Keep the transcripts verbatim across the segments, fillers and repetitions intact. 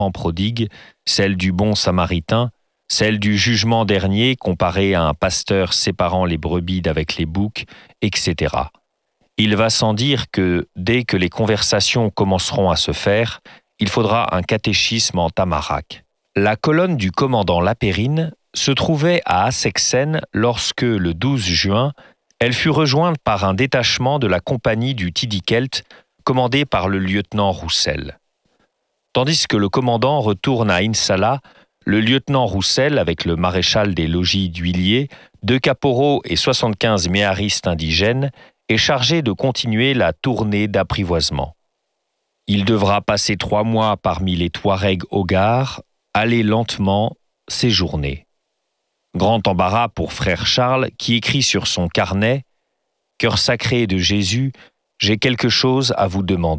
prodigue, celle du bon samaritain, celle du jugement dernier comparé à un pasteur séparant les brebis d'avec les boucs, et cetera. Il va sans dire que, dès que les conversations commenceront à se faire, il faudra un catéchisme en tamarac. La colonne du commandant Lapérine se trouvait à Assexen lorsque, le douze juin, elle fut rejointe par un détachement de la compagnie du Tidikelt, commandé par le lieutenant Roussel. Tandis que le commandant retourne à Insala, le lieutenant Roussel, avec le maréchal des logis d'huiliers, deux caporaux et soixante-quinze méharistes indigènes, est chargé de continuer la tournée d'apprivoisement. Il devra passer trois mois parmi les Touaregs hogars, aller lentement, séjourner. Grand embarras pour frère Charles qui écrit sur son carnet « Cœur sacré de Jésus, j'ai quelque chose à vous demander. »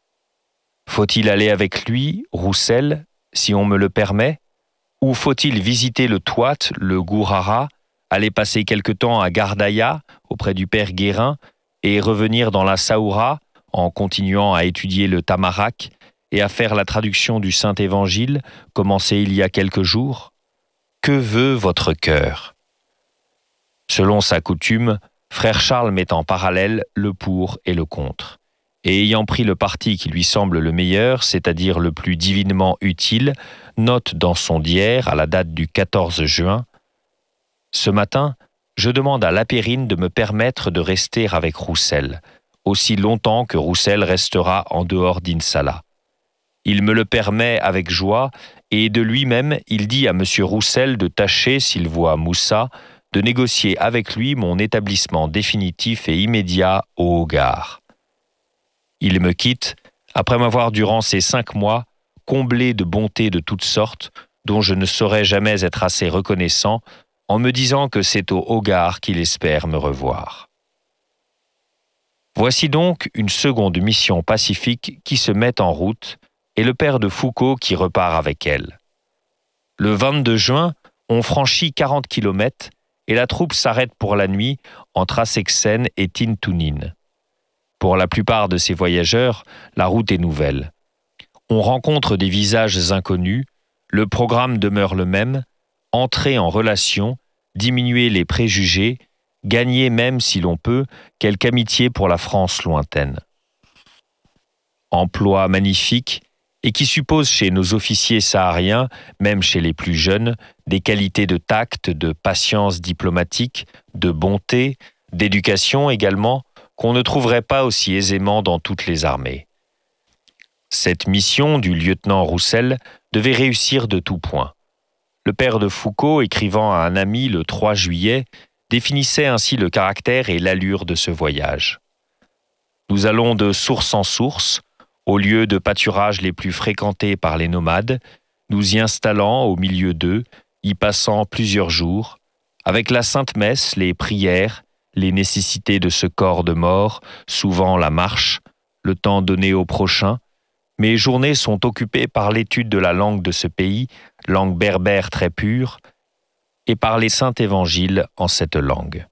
Faut-il aller avec lui, Roussel, si on me le permet? Ou faut-il visiter le Touat, le Gourara, aller passer quelque temps à Gardaïa, auprès du père Guérin, et revenir dans la Saoura, en continuant à étudier le Tamarac et à faire la traduction du Saint-Évangile, commencée il y a quelques jours? Que veut votre cœur? Selon sa coutume, frère Charles met en parallèle le pour et le contre. Et ayant pris le parti qui lui semble le meilleur, c'est-à-dire le plus divinement utile, note dans son diaire, à la date du quatorze juin, « Ce matin, je demande à Lapérine de me permettre de rester avec Roussel, aussi longtemps que Roussel restera en dehors d'Insala. Il me le permet avec joie, et de lui-même, il dit à M. Roussel de tâcher, s'il voit Moussa, de négocier avec lui mon établissement définitif et immédiat au Hogar. Il me quitte, après m'avoir durant ces cinq mois comblé de bontés de toutes sortes, dont je ne saurais jamais être assez reconnaissant, en me disant que c'est au Hogar qu'il espère me revoir. » Voici donc une seconde mission pacifique qui se met en route, et le père de Foucault qui repart avec elle. Le vingt-deux juin, on franchit quarante kilomètres et la troupe s'arrête pour la nuit entre Assexen et Tintounine. Pour la plupart de ces voyageurs, la route est nouvelle. On rencontre des visages inconnus, le programme demeure le même, entrer en relation, diminuer les préjugés, gagner même, si l'on peut, quelque amitié pour la France lointaine. Emploi magnifique, et qui suppose chez nos officiers sahariens, même chez les plus jeunes, des qualités de tact, de patience diplomatique, de bonté, d'éducation également, qu'on ne trouverait pas aussi aisément dans toutes les armées. Cette mission du lieutenant Roussel devait réussir de tout point. Le père de Foucault, écrivant à un ami le trois juillet, définissait ainsi le caractère et l'allure de ce voyage. Nous allons de source en source, au lieu de pâturages les plus fréquentés par les nomades, nous y installant au milieu d'eux, y passant plusieurs jours, avec la Sainte Messe, les prières, les nécessités de ce corps de mort, souvent la marche, le temps donné au prochain. Mes journées sont occupées par l'étude de la langue de ce pays, langue berbère très pure, et par les saints évangiles en cette langue.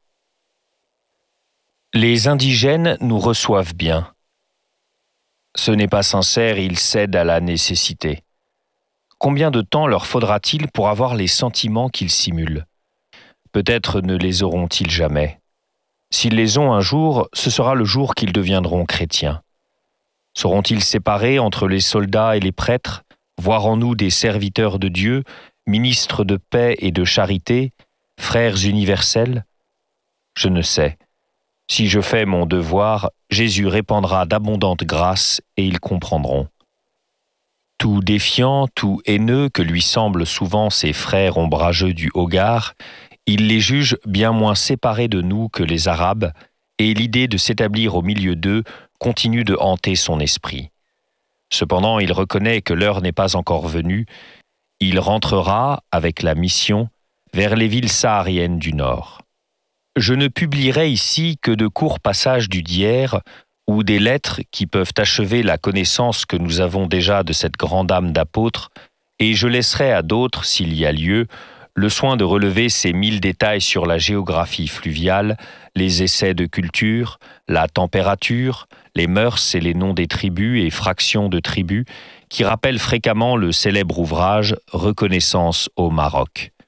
Les indigènes nous reçoivent bien. Ce n'est pas sincère, ils cèdent à la nécessité. Combien de temps leur faudra-t-il pour avoir les sentiments qu'ils simulent? Peut-être ne les auront-ils jamais. S'ils les ont un jour, ce sera le jour qu'ils deviendront chrétiens. Seront-ils séparés entre les soldats et les prêtres, voir en nous des serviteurs de Dieu, ministres de paix et de charité, frères universels? Je ne sais. Si je fais mon devoir, Jésus répandra d'abondantes grâces et ils comprendront. Tout défiant, tout haineux que lui semblent souvent ces frères ombrageux du Hogar, il les juge bien moins séparés de nous que les Arabes, et l'idée de s'établir au milieu d'eux continue de hanter son esprit. Cependant, il reconnaît que l'heure n'est pas encore venue. Il rentrera, avec la mission, vers les villes sahariennes du Nord. Je ne publierai ici que de courts passages du Diaire ou des lettres qui peuvent achever la connaissance que nous avons déjà de cette grande âme d'apôtre, et je laisserai à d'autres, s'il y a lieu, le soin de relever ces mille détails sur la géographie fluviale, les essais de culture, la température, les mœurs et les noms des tribus et fractions de tribus, qui rappelle fréquemment le célèbre ouvrage Reconnaissance au Maroc.